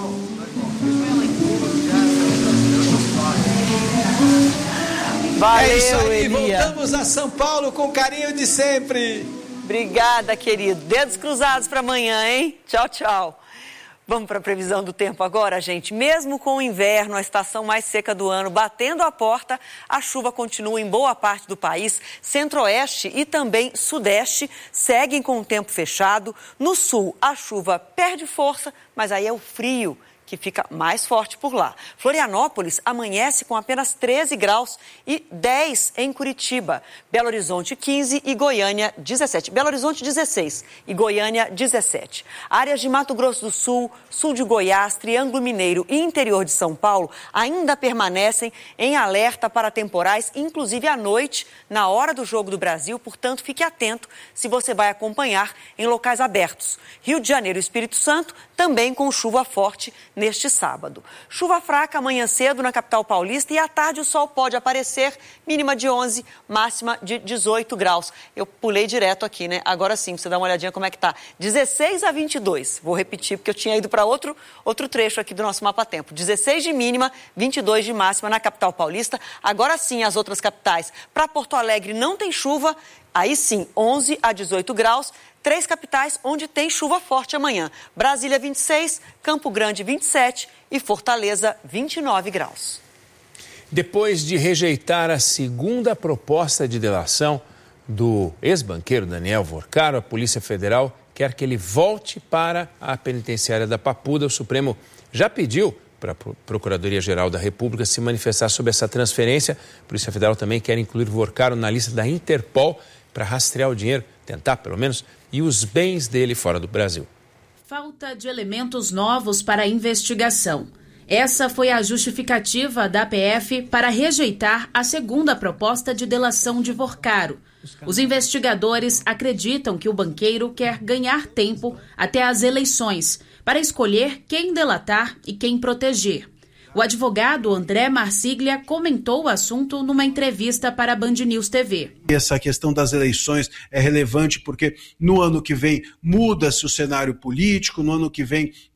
Valeu, é isso aí, Elia. Voltamos a São Paulo com o carinho de sempre. Obrigada, querido. Dedos cruzados para amanhã, hein? Tchau, tchau. Vamos para a previsão do tempo agora, gente. Mesmo com o inverno, a estação mais seca do ano batendo a porta, a chuva continua em boa parte do país. Centro-oeste e também sudeste seguem com o tempo fechado. No sul, a chuva perde força, mas aí é o frio que fica mais forte por lá. Florianópolis amanhece com apenas 13 graus e 10 em Curitiba. Belo Horizonte 15 e Goiânia 17. Belo Horizonte 16 e Goiânia 17. Áreas de Mato Grosso do Sul, sul de Goiás, Triângulo Mineiro e interior de São Paulo ainda permanecem em alerta para temporais, inclusive à noite, na hora do Jogo do Brasil. Portanto, fique atento se você vai acompanhar em locais abertos. Rio de Janeiro e Espírito Santo também com chuva forte neste sábado. Chuva fraca amanhã cedo na capital paulista e à tarde o sol pode aparecer, mínima de 11, máxima de 18 graus. Eu pulei direto aqui, né? Agora sim, pra você dar uma olhadinha como é que tá. 16 a 22. Vou repetir porque eu tinha ido para outro trecho aqui do nosso mapa-tempo. 16 de mínima, 22 de máxima na capital paulista. Agora sim, as outras capitais. Para Porto Alegre não tem chuva, aí sim, 11 a 18 graus. 3 capitais onde tem chuva forte amanhã. Brasília 26, Campo Grande 27 e Fortaleza 29 graus. Depois de rejeitar a segunda proposta de delação do ex-banqueiro Daniel Vorcaro, a Polícia Federal quer que ele volte para a penitenciária da Papuda. O Supremo já pediu para a Procuradoria-Geral da República se manifestar sobre essa transferência. A Polícia Federal também quer incluir Vorcaro na lista da Interpol para rastrear o dinheiro, tentar pelo menos, e os bens dele fora do Brasil. Falta de elementos novos para a investigação. Essa foi a justificativa da PF para rejeitar a segunda proposta de delação de Vorcaro. Os investigadores acreditam que o banqueiro quer ganhar tempo até as eleições para escolher quem delatar e quem proteger. O advogado André Marsiglia comentou o assunto numa entrevista para a Band News TV. Essa questão das eleições é relevante porque no ano que vem muda-se o cenário político, no ano que vem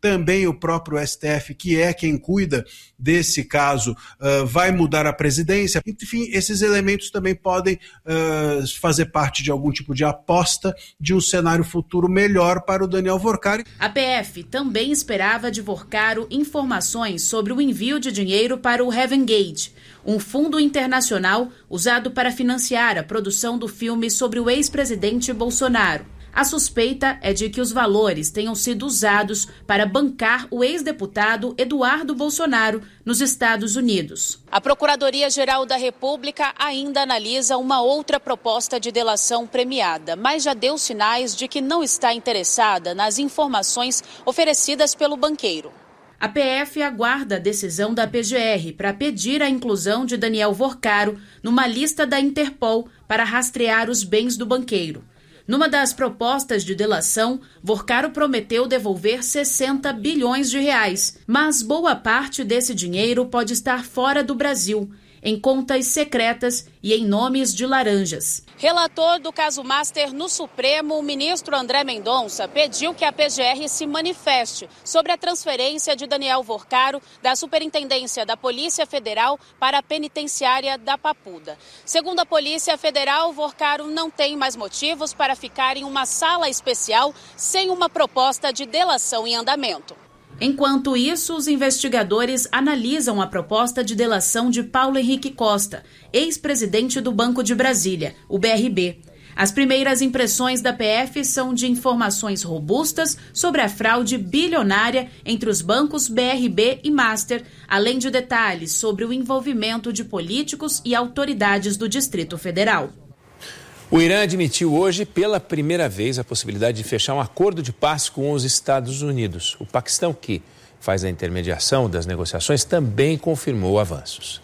também o próprio STF, que é quem cuida desse caso, vai mudar a presidência. Enfim, esses elementos também podem fazer parte de algum tipo de aposta de um cenário futuro melhor para o Daniel Vorcari. A PF também esperava de Vorcaro informações sobre o envio de dinheiro para o Heaven Gate, um fundo internacional usado para financiar a produção do filme sobre o ex-presidente Bolsonaro. A suspeita é de que os valores tenham sido usados para bancar o ex-deputado Eduardo Bolsonaro nos Estados Unidos. A Procuradoria-Geral da República ainda analisa uma outra proposta de delação premiada, mas já deu sinais de que não está interessada nas informações oferecidas pelo banqueiro. A PF aguarda a decisão da PGR para pedir a inclusão de Daniel Vorcaro numa lista da Interpol para rastrear os bens do banqueiro. Numa das propostas de delação, Vorcaro prometeu devolver 60 bilhões de reais, mas boa parte desse dinheiro pode estar fora do Brasil, em contas secretas e em nomes de laranjas. Relator do caso Master no Supremo, o ministro André Mendonça pediu que a PGR se manifeste sobre a transferência de Daniel Vorcaro da Superintendência da Polícia Federal para a Penitenciária da Papuda. Segundo a Polícia Federal, Vorcaro não tem mais motivos para ficar em uma sala especial sem uma proposta de delação em andamento. Enquanto isso, os investigadores analisam a proposta de delação de Paulo Henrique Costa, ex-presidente do Banco de Brasília, o BRB. As primeiras impressões da PF são de informações robustas sobre a fraude bilionária entre os bancos BRB e Master, além de detalhes sobre o envolvimento de políticos e autoridades do Distrito Federal. O Irã admitiu hoje, pela primeira vez, a possibilidade de fechar um acordo de paz com os Estados Unidos. O Paquistão, que faz a intermediação das negociações, também confirmou avanços.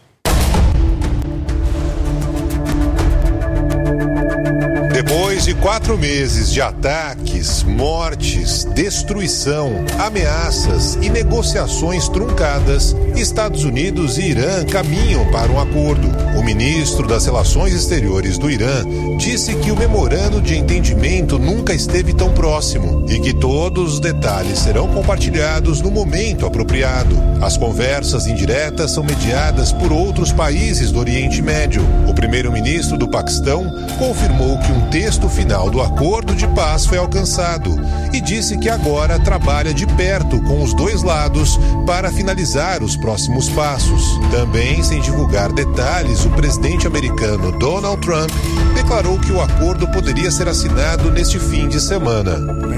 Depois de 4 meses de ataques, mortes, destruição, ameaças e negociações truncadas, Estados Unidos e Irã caminham para um acordo. O ministro das Relações Exteriores do Irã disse que o memorando de entendimento nunca esteve tão próximo e que todos os detalhes serão compartilhados no momento apropriado. As conversas indiretas são mediadas por outros países do Oriente Médio. O primeiro-ministro do Paquistão confirmou que um texto final do acordo de paz foi alcançado e disse que agora trabalha de perto com os dois lados para finalizar os próximos passos. Também, sem divulgar detalhes, o presidente americano Donald Trump declarou que o acordo poderia ser assinado neste fim de semana.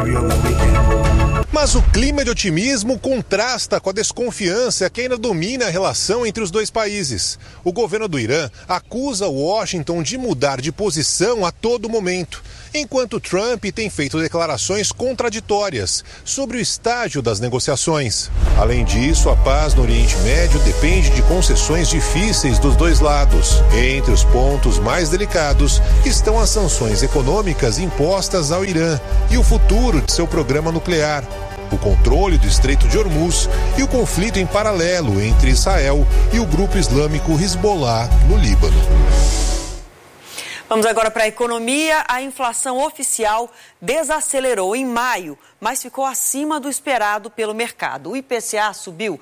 Mas o clima de otimismo contrasta com a desconfiança que ainda domina a relação entre os dois países. O governo do Irã acusa Washington de mudar de posição a todo momento, enquanto Trump tem feito declarações contraditórias sobre o estágio das negociações. Além disso, a paz no Oriente Médio depende de concessões difíceis dos dois lados. Entre os pontos mais delicados estão as sanções econômicas impostas ao Irã e o futuro de seu programa nuclear, o controle do Estreito de Hormuz e o conflito em paralelo entre Israel e o grupo islâmico Hezbollah no Líbano. Vamos agora para a economia. A inflação oficial desacelerou em maio, mas ficou acima do esperado pelo mercado. O IPCA subiu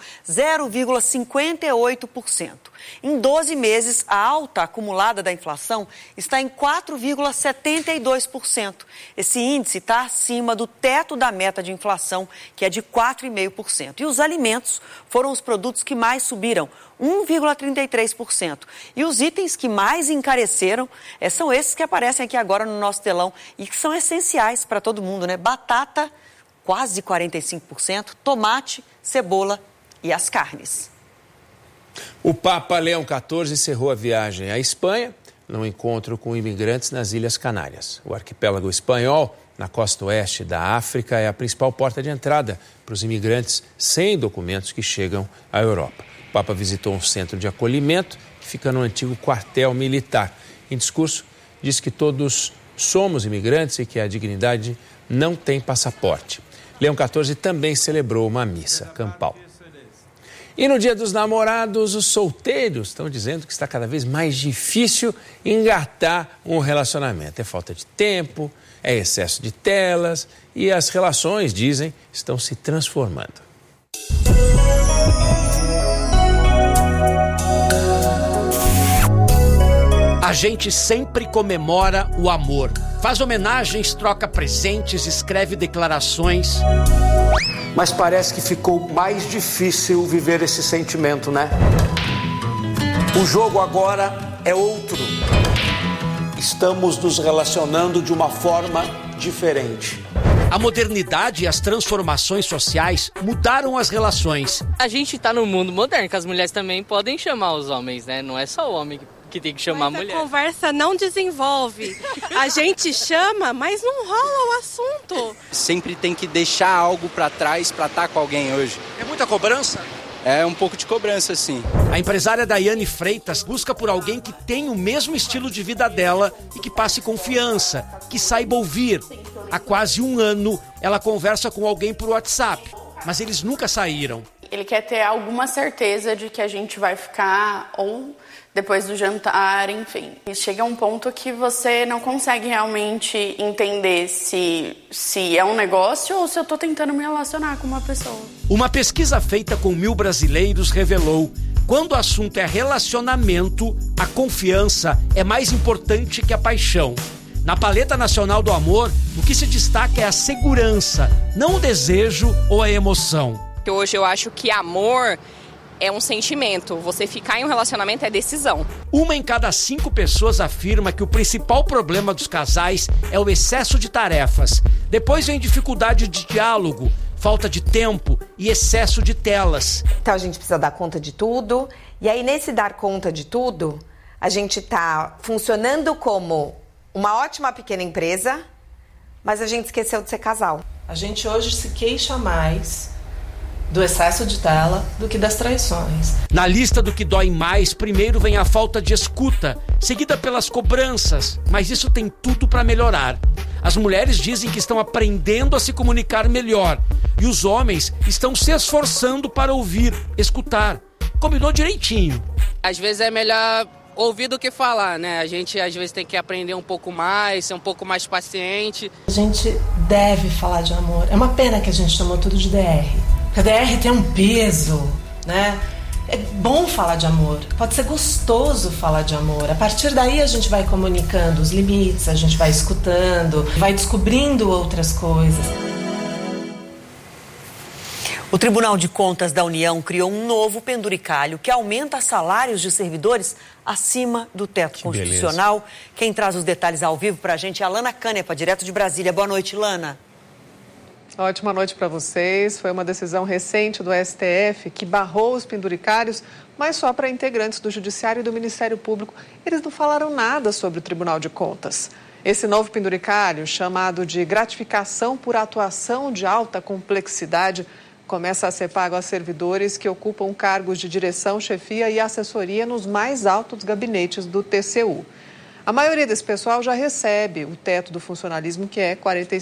0,58%. Em 12 meses, a alta acumulada da inflação está em 4,72%. Esse índice está acima do teto da meta de inflação, que é de 4,5%. E os alimentos foram os produtos que mais subiram, 1,33%. E os itens que mais encareceram são esses que aparecem aqui agora no nosso telão e que são essenciais para todo mundo, né? Batata, quase 45%, tomate, cebola e as carnes. O Papa Leão XIV encerrou a viagem à Espanha num encontro com imigrantes nas Ilhas Canárias. O arquipélago espanhol, na costa oeste da África, é a principal porta de entrada para os imigrantes sem documentos que chegam à Europa. O Papa visitou um centro de acolhimento que fica no antigo quartel militar. Em discurso, disse que todos somos imigrantes e que a dignidade não tem passaporte. Leão XIV também celebrou uma missa campal. E no Dia dos Namorados, os solteiros estão dizendo que está cada vez mais difícil engatar um relacionamento. É falta de tempo, é excesso de telas e as relações, dizem, estão se transformando. A gente sempre comemora o amor. Faz homenagens, troca presentes, escreve declarações. Mas parece que ficou mais difícil viver esse sentimento, né? O jogo agora é outro. Estamos nos relacionando de uma forma diferente. A modernidade e as transformações sociais mudaram as relações. A gente tá no mundo moderno, que as mulheres também podem chamar os homens, né? Não é só o homem que tem que chamar a mulher. A conversa não desenvolve. A gente chama, mas não rola o assunto. Sempre tem que deixar algo pra trás pra estar com alguém hoje. É muita cobrança? É um pouco de cobrança, sim. A empresária Daiane Freitas busca por alguém que tenha o mesmo estilo de vida dela e que passe confiança, que saiba ouvir. Há quase um ano, ela conversa com alguém por WhatsApp, mas eles nunca saíram. Ele quer ter alguma certeza de que a gente vai ficar ou depois do jantar, enfim. E chega a um ponto que você não consegue realmente entender se é um negócio ou se eu tô tentando me relacionar com uma pessoa. Uma pesquisa feita com 1.000 brasileiros revelou: quando o assunto é relacionamento, a confiança é mais importante que a paixão. Na paleta nacional do amor, o que se destaca é a segurança, não o desejo ou a emoção. Hoje eu acho que amor é um sentimento. Você ficar em um relacionamento é decisão. 1 em cada 5 pessoas afirma que o principal problema dos casais é o excesso de tarefas. Depois vem dificuldade de diálogo, falta de tempo e excesso de telas. Então a gente precisa dar conta de tudo. E aí nesse dar conta de tudo, a gente tá funcionando como uma ótima pequena empresa, mas a gente esqueceu de ser casal. A gente hoje se queixa mais do excesso de tela do que das traições. Na lista do que dói mais, primeiro vem a falta de escuta, seguida pelas cobranças, mas isso tem tudo para melhorar. As mulheres dizem que estão aprendendo a se comunicar melhor e os homens estão se esforçando para ouvir, escutar. Combinou direitinho. Às vezes é melhor ouvir do que falar, né? A gente às vezes tem que aprender um pouco mais, ser um pouco mais paciente. A gente deve falar de amor. É uma pena que a gente chamou tudo de DR. Porque a DR tem um peso, né? É bom falar de amor. Pode ser gostoso falar de amor. A partir daí a gente vai comunicando os limites, a gente vai escutando, vai descobrindo outras coisas. O Tribunal de Contas da União criou um novo penduricalho que aumenta salários de servidores acima do teto constitucional. Beleza. Quem traz os detalhes ao vivo para a gente é a Lana Canepa, direto de Brasília. Boa noite, Lana. Ótima noite para vocês. Foi uma decisão recente do STF que barrou os penduricários, mas só para integrantes do Judiciário e do Ministério Público. Eles não falaram nada sobre o Tribunal de Contas. Esse novo penduricário, chamado de gratificação por atuação de alta complexidade, começa a ser pago a servidores que ocupam cargos de direção, chefia e assessoria nos mais altos gabinetes do TCU. A maioria desse pessoal já recebe o teto do funcionalismo, que é R$ 45